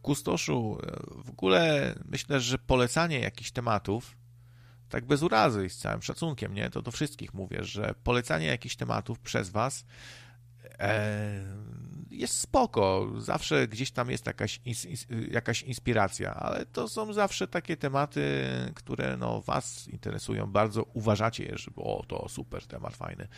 Kustoszu, w ogóle myślę, że polecanie jakichś tematów, tak bez urazy i z całym szacunkiem, nie? To do wszystkich mówię, że polecanie jakichś tematów przez was jest spoko. Zawsze gdzieś tam jest jakaś inspiracja, ale to są zawsze takie tematy, które no, was interesują bardzo. Uważacie je, że o, to super temat, fajny.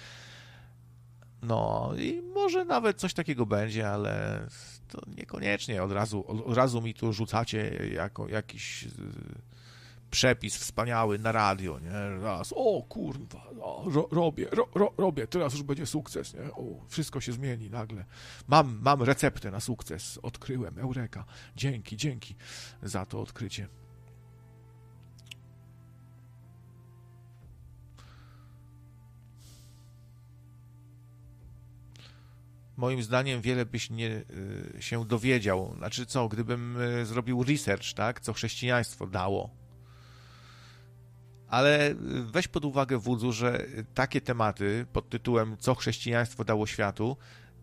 No i może nawet coś takiego będzie, ale to niekoniecznie od razu mi tu rzucacie jakiś przepis wspaniały na radio, nie? Raz, o kurwa, robię, teraz już będzie sukces, nie? O, wszystko się zmieni nagle. Mam receptę na sukces, odkryłem, eureka. Dzięki za to odkrycie. Moim zdaniem wiele byś się dowiedział. Znaczy co, gdybym zrobił research, tak? Co chrześcijaństwo dało. Ale weź pod uwagę, wódzu, że takie tematy pod tytułem co chrześcijaństwo dało światu,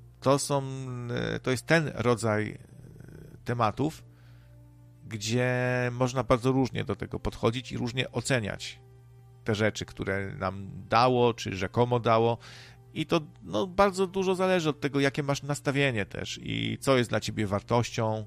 to jest ten rodzaj tematów, gdzie można bardzo różnie do tego podchodzić i różnie oceniać te rzeczy, które nam dało, czy rzekomo dało. I to no, bardzo dużo zależy od tego, jakie masz nastawienie też i co jest dla ciebie wartością,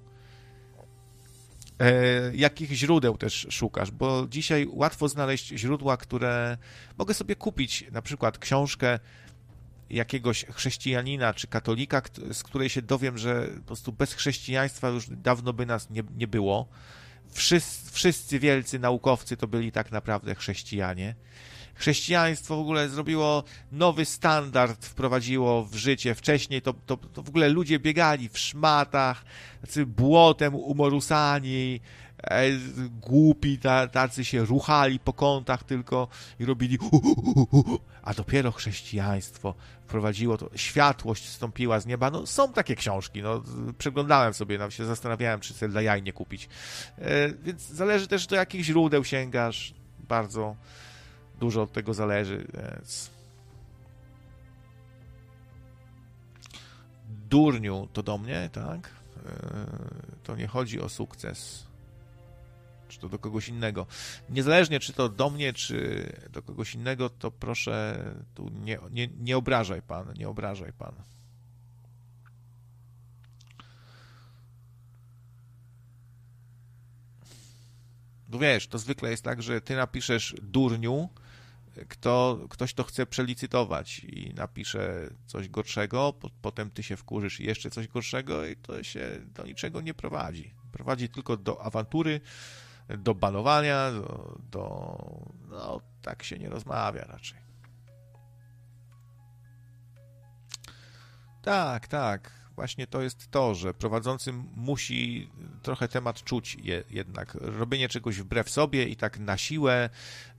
jakich źródeł też szukasz, bo dzisiaj łatwo znaleźć źródła, które mogę sobie kupić, na przykład książkę jakiegoś chrześcijanina czy katolika, z której się dowiem, że po prostu bez chrześcijaństwa już dawno by nas nie było. Wszyscy wielcy naukowcy to byli tak naprawdę chrześcijanie. Chrześcijaństwo w ogóle zrobiło nowy standard, wprowadziło w życie. Wcześniej to w ogóle ludzie biegali w szmatach, tacy błotem umorusani, głupi, tacy się ruchali po kątach tylko i robili a dopiero chrześcijaństwo wprowadziło to, światłość zstąpiła z nieba. No są takie książki, no przeglądałem sobie, no się zastanawiałem, czy sobie dla jaj nie kupić. Więc zależy też, do jakich źródeł sięgasz, bardzo dużo od tego zależy, więc... Durniu, to do mnie, tak? To nie chodzi o sukces. Czy to do kogoś innego. Niezależnie, czy to do mnie, czy do kogoś innego, to proszę tu nie obrażaj pan, nie obrażaj pan. No wiesz, to zwykle jest tak, że ty napiszesz durniu, ktoś to chce przelicytować i napisze coś gorszego, potem ty się wkurzysz i jeszcze coś gorszego i to się do niczego nie prowadzi. Prowadzi tylko do awantury, do banowania, no tak się nie rozmawia raczej. Tak. Właśnie to jest to, że prowadzący musi trochę temat czuć jednak. Robienie czegoś wbrew sobie i tak na siłę,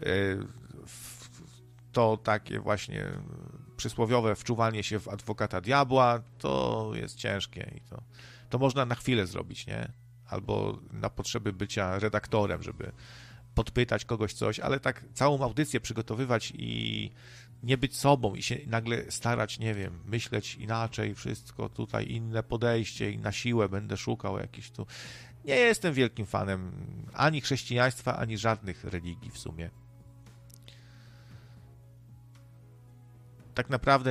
to takie właśnie przysłowiowe wczuwanie się w adwokata diabła, to jest ciężkie i to można na chwilę zrobić, nie? Albo na potrzeby bycia redaktorem, żeby podpytać kogoś coś, ale tak całą audycję przygotowywać i nie być sobą i się nagle starać, nie wiem, myśleć inaczej, wszystko tutaj inne podejście i na siłę będę szukał jakichś tu... Nie jestem wielkim fanem ani chrześcijaństwa, ani żadnych religii w sumie. Tak naprawdę